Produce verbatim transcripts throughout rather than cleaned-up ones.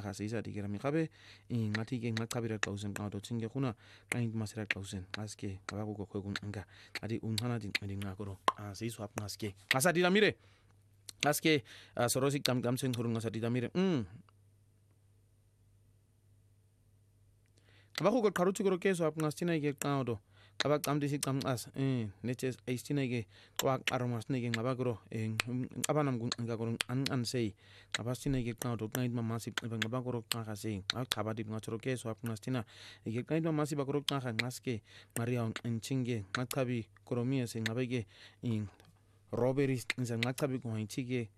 khase isa dikirami gabe ngathi ke ngaqhabira qawusen qado tsinge khuna qaint masira qawusen aske ngaba ku kokho kunqa adi unhana din ngakoro asiswa ngaske ngasadi damire aske sorosi kam kam sen khurun ngasadi damire mm ngaba ku qaruthi koro keso apngastina ke qado ngaba qamdisi qamqas eh neches ayistina ke qwa aromas neke ngaba koro abanam ngakoro an sei ngaba stina ke qado qaint mamasi ngaba koro qaga sei ngaba di ngatoro keso apngastina ke qaint mamasi bakoro qaga ngaske maria nchinge ngaqhabi koromia se ngaba ke in robberies ngaqhabi ko hintike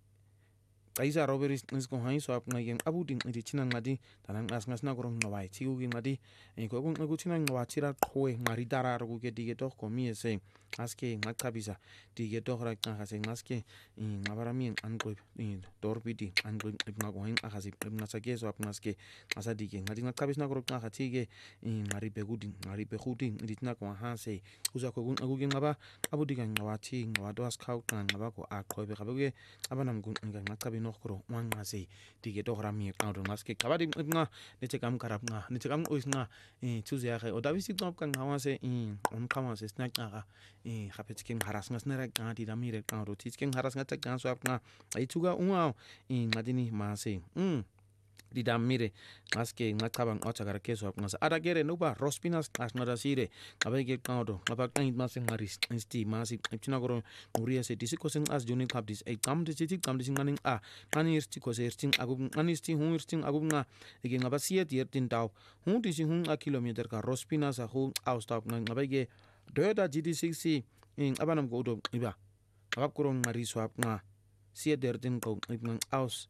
Kaisa robberies ngisko hayiso apngayen abudin ngithina ngadi tanan ngasngasna koro ngawai thiku ke ngadi ko kun ukuthina ngawathira qhwe ngari darar ku ke dige to komie se aske ngaqhabisa dige to ra qaga se ngaske ngabarami anqwe dorbidi anqwe ngako hin akhazi ngasakezo apngaske asadike ngadi ngaqhabisna koro qaga thike ngari bekudi ngari bekudi ngithina ko hase uzakho kun akuke ngaba abudika ngawathi ngawato askhaw ngaba ko aqhwebe gabe ke abanam kun ngaqhabi nokro wangase dige to rami qado ngaske qabadi nga neche kam karab nga neche kam oisnga eh thuze ya o davisi qop kan ngawase eh umqama se snaqaga eh khapetsken haras ngasnera qadi damire qado titsken haras ngata kanso apna ayithuka unga eh ngadini mase mm didamire ngaske ngaqhaba ngothakara keso apngasa arakere noba rospinas asnadasire qabeke qado ngaba qint mase ngaris insti masi ipthina koro nguriya se disiko sen as juni qabdis ay qam disithi qam disinganing a qani irsti ko se irsti agub qani irsti hu irsti agub nga ege ngaba siet yertin taw hu disi hu a kilometer ka rospinas a hu austab ngabeke doda G D six in abanam go do iba ngab koro ngari swap nga siet yertin ko ibngang aus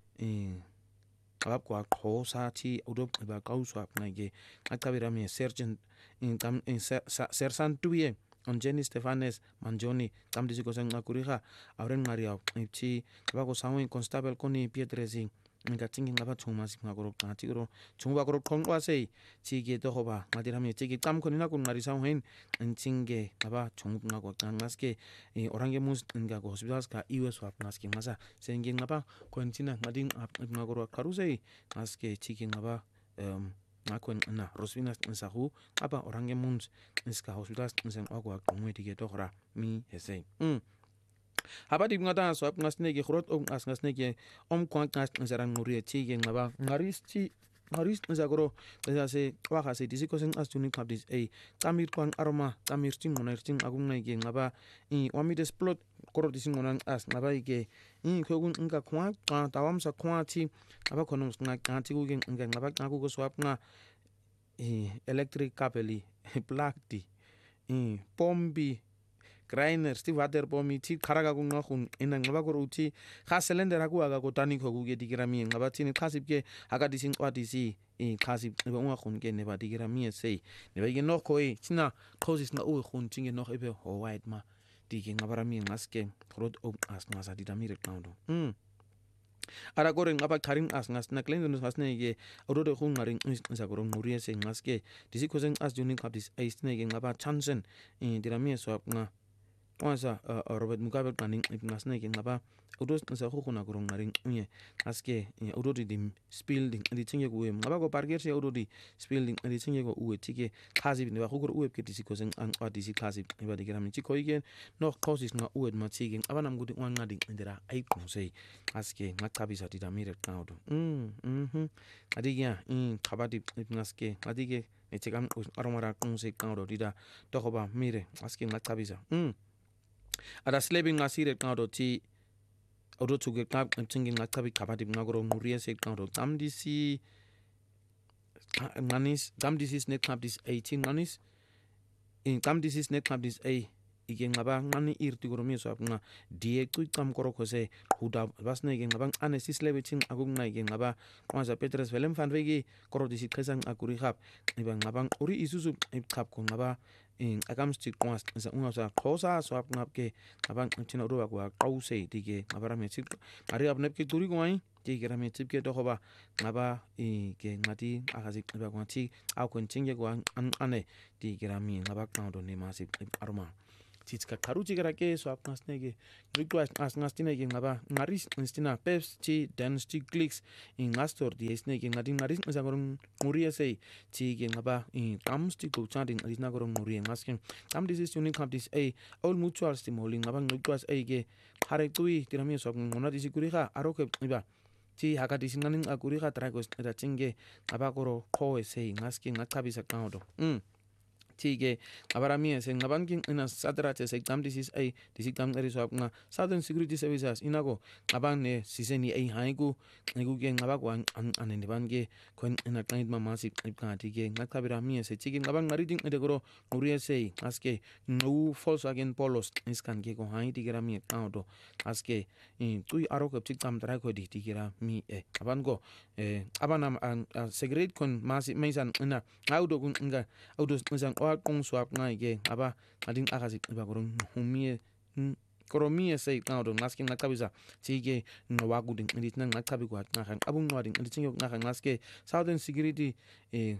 eh Kabab kwa khosa thi udop ba kauswa ngage akabira me sergeant in kam in sersan tuye on Jenny Stefanes Manjoni kam disiko sang akuriha awren ngaria chi ba ko sawi constable koni Pietrezi ngatingi ngaba thuma singakoro qatigoro thumba koro khongwa sei chige to hoba ngadira me chige kam khoni na kun ngari saw hen ntinge ngaba thung ngako ngaske orange mus ngako hospitals ka us wap ngaske ngasa senge ngaba kontina ngading ngakoro kharusei ngaske chige ngaba um ngakon na rosvinas nsahu aba orange mus nska hospitals nsen akwa qongwe dige to khora mi hesei mm Habadi ngata swap ngasneke grot om as ngasneke om kwant ngas nsaran nguri chige ngaba ngaristi ngaris nzagoro se waga se disiko sen as tuni kabdis e tamir kwan aroma tamir ting monarting agung ngai ge ngaba i wami desplot koro disingonan as ngaba ige i khogun nga kwa tawam sa kwa ti aba konom nga kanti ku ge nga ngaba ngaku ko swap nga e electric cable plug di i pombi Grainer sti water bombi ti kharaga ku ngakhun ina ngaba ko uthi kha cylinder aku aga ko tani khoku ke dikirami ngaba thini khasip ke aga dising kwadisi e khasip ba unga khun ke ne ba dikirami sei ne ba ke no khoi china khoses na u khun tinge no ebe ho white ma dike ngabarami ngaske rod o as ngasa didamire kaundo mm ara gore ngaba kharing as ngas na klendo ngasne ke odode khun ngaring nsa ko nguriye se ngaske disiko sen as juni khabdis aisne ke ngaba chansen e dirami so nga Onsa Robert Mugabe planning ngasne ke ngaba udos nsa khuna kurong ngaring unye aske udodi dim spilling ndi tinge ku ngaba ko parker se udodi spilling ndi tinge ko uwe tike khazi ne ba khukur uwe ke disiko sen an adisi khazi ba dikira mi chiko igen no causes nga uwe ma tike abanam gudi wan ngadi ndira ai konsei aske ngakhabisa didamire kaudo mm mhm adigia in khabadi ngaske adige etikam aromara konsei kaudo dida tokoba mire aske ngakhabisa mm Ada sleeping ngasire kaudo ti odo tuge klap tingin ngakabi kabadi ngagoro nguriye se kaudo tamdisi manis tamdisi snake club this eighteen manis in tamdisi snake club this a ige ngaba ngani irti goro miso apnga die qicam koro khose huda basne ige ngaba anesi slebeting agunga ige ngaba kwanza Petrus velem fanvegi koro disi khesang akuri khap iba ngaba uri isusu khap ko ngaba in agamsti kwas za unga sa khosa so apnga ke ngaba china ro ba qause dige ngaba rame chik ari apne ke turi kwai tige rame chip ke to khoba ngaba i ke ngati akazi ba kwati akon chinge kwa an ane tige rame ngaba kaundo ne masi aroma Tits Kakaruchi Garake, so up Nasnege, request as Nastinege Naba, Maris, Instina, Peps, Chi, Dance, Chi Clicks, in Astor, the Snake, in Adin Maris, Zagorum, Muria say, Chi Naba, in Ramstico chanting, Adinagorum Muria, asking, Some disease unique of this A, all mutual stimulating, Abang request A gay, Haretui, Tiramis of Monadisicuriha, Aroke, Iba. Ti hakadisingani akuriha tragos ratsinge abakoro ko say asking akabisa kaudo. Mm. Tige abarami se ngabanking ina sadrate se tam disease ay disikam eriso nga Southern Security Services inago abang ne siseni ay haiku ngu ge ngabako an an bange kon ina client mama si ka tige ngakabira mi se tige ngabang ngariding edegoro nguriye se aske no Volkswagen Polos iskan ge ko hai tige rami kaudo aske in tui aro ko tik tam tra ko di tige ra mi e abango e abanam segret kon masi maisan ina audo kun nga audo nsan kong swap ngai ge aba ading akasi ba korong humie koromie sei kaudo ngasking ngakabisa tige ngawagu ding edit nang ngakabi ko ngakan abung nwading edit ngok ngakan ngaske Southern Security e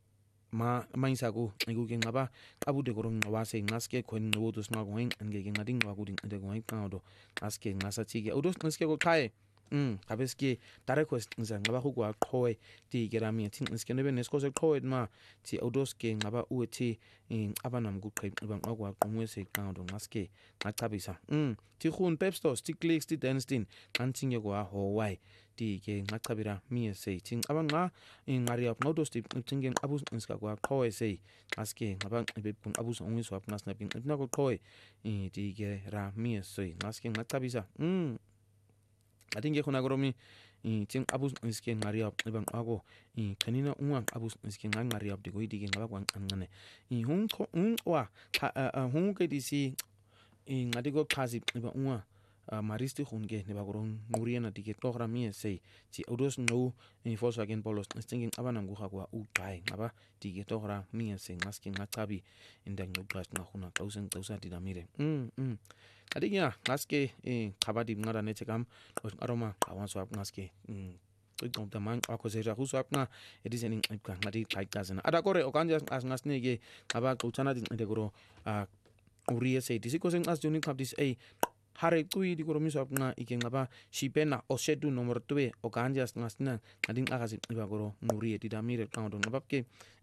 ma mainsago egu ge ngaba abu de korong ngawase ngaske kon ngodos ngagoing nge ge ngading wagu ding de going kaudo aske ngasa tige odos ngaske ko kai Mm, kabeski tare quest nza ngaba ku kwa khoe ti gerami tin nskene be nesko se khoe ma ti odos ke ngaba ueti in abanam ku kai bang akwa komwe se kaundo ngaske ngakabisa mm ti khun pepstos ti clicks ti denstin kanting ye kwa howai ti ke ngakabira mi se tin abanga in ngari of nodos ti tingen abus nska kwa khoe se aske ngaba be kun abus onwi swap na snapping na ko khoe ti ke ra mi se ngaske ngakabisa mm I think kuna goromi in ting abus nske ngari up ibang ago in kanina unwang abus nske ngari up de go dige ngaba kwang angane in hun ko un wa hun ke disi in ngadigo kazi ibang unwa maristi hunge ne bagoron nguriena dige togra mi sei ti odos no in Volkswagen Polos stinging abanam go hakwa u kai ngaba dige togra mi sei ngasking ngatabi indang no gas na huna thousand thousand dinamire mm mm adinya ngaske eh kabadi ngara ne chekam aroma kawan swap ngaske mm tôi tổng tầm anh ako se rahu swap na editing ka ngadi kai kazana ada kore okanja as ngasne ge aba kuchana din de goro a uriye se disiko sing as unique this a hare kui di goro mi swap na ikeng aba shipena osetu nomor two okanja ngasna ngading akasi iba goro nguriye di damire kaundo ngabap ke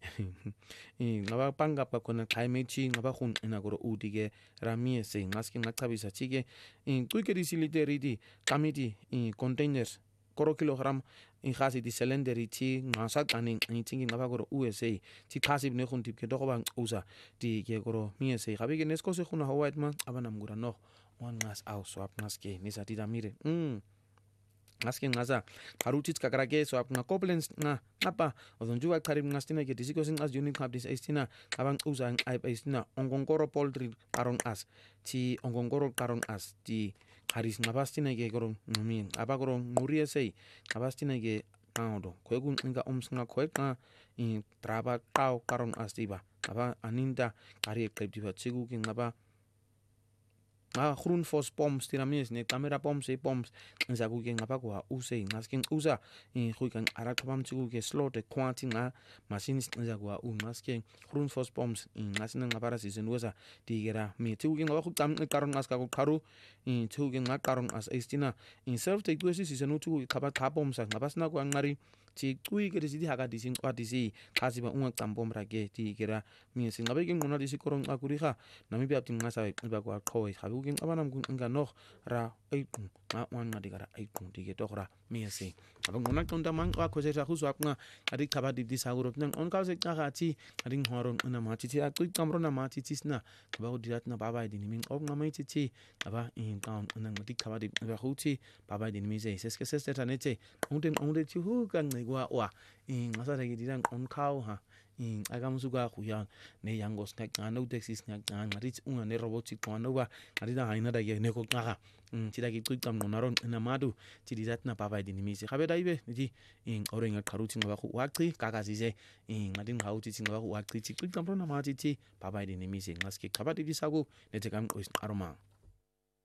ngaba pangap ka kona kai mechi ngaba khun ina goro udige ramie se ngaske ngakabisa chige in kuike disiliteri di kamiti in containers koro kilogram in khasi di cylinder ti ngasa kaning in tingi ngaba goro U S A ti khasi ne khun tip ke do bang usa ti ke goro mi se khabi ke nesko se khuna hawait ma abanam gura no wan ngas au swap ngaske ni sa ti damire mm ngaske ngasa karutit kakrake swap nga coplens nga apa odon juwa karim ngastina ke disiko sing as unique hab dis estina abang usa ai estina ongongoro poultry karon as ti ongongoro karon as ti haris ngabastina ke goro min abagoro murie sei ngabastina ke kaudo kwegun nga oms nga kweka in traba kau karon as tiba aba aninda kari kliptiba chigu ke ngaba ah groen fos poms tiramis ne kamera poms e poms nzaku ke ngapa kwa use ngasking usa in khuikan arakabam chiku ke slot e quanti nga machines nzaku u ngasking groen fos poms in ngasina ngapara season wasa tigera mi chiku ke ngapa khukam karon ngaska ku kharu in chiku ke ngakaron as estina in self take two season u chiku khaba khapom sa ngapasna ku ngari chi kui ke disi haga disi kwa disi khasi ba unga kampom rage tigera mi singabe ke ngona disi korong akuriha nami bi aptin ngasa ba kwa khoi khabu king abanam gun nga noh ra ai kum ma wan nga digara ai kum dige dokra mi se abang ngona tonda mang wa ko se ra khuswap nga adik khaba di di saguro nang on ka se ka ti ading horon na ma ti ti atui kamro na ma ti ti sna ba ko dirat na baba di ni og na mai ti ti aba in town nang dik khaba di ba khuti baba di mi se se ke se ta ne che ongden ongde ti hu kan ngai wa wa in ngasa re di dang on kau ha in agam suga khuya ne yangos na ngano texis na ngari unga ne robotic kwano ba ngari da haina da ye ne ko ngaka tida ki kuik tam nonaron na madu tidi dat na papa di nimisi khabe daibe ti in orenga karuti ngaba ku wakti kaka sise in ngadin khauti ngaba ku wakti ti kuik tam na ma ti ti papa di nimisi ngaski khaba di sagu ne tekam aroma